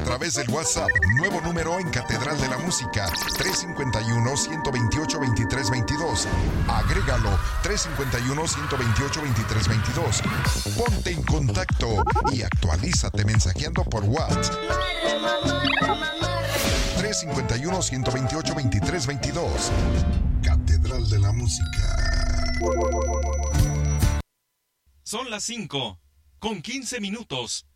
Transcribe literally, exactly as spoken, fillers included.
través del WhatsApp. Nuevo número en Catedral de la Música. tres cinco uno, uno dos ocho, dos tres dos dos. Agrégalo. tres cinco uno, uno dos ocho, dos tres dos dos. Ponte en contacto y actualízate mensajeando por WhatsApp. tres cinco uno, uno dos ocho, dos tres dos dos. Catedral de la Música. Son las cinco con quince minutos.